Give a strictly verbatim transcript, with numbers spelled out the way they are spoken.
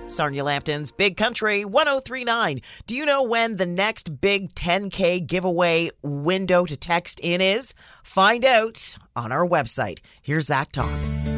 Sarnia Lambton's Big Country one oh three point nine. Do you know when the next big ten K giveaway window to text in is? Find out on our website. Here's Zach Talk.